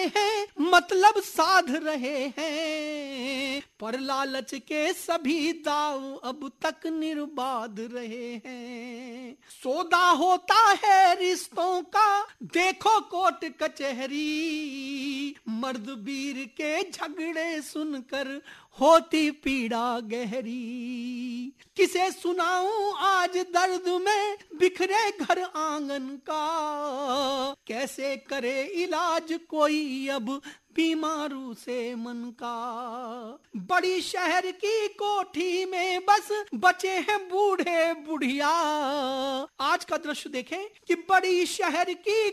हैं, मतलब साध रहे हैं, पर लालच के सभी दाव अब तक निर्बाध रहे हैं। सौदा होता है रिश्तों का, देखो कोर्ट कचहरी, मर्द वीर के झगड़े सुनकर होती पीड़ा गहरी। किसे सुनाऊं आज दर्द में बिखरे घर आंगन का, कैसे करे इलाज कोई अब बीमारू से मन का। बड़ी शहर की कोठी में बस बचे हैं बूढ़े बुढ़िया। आज का दृश्य देखें कि बड़ी शहर की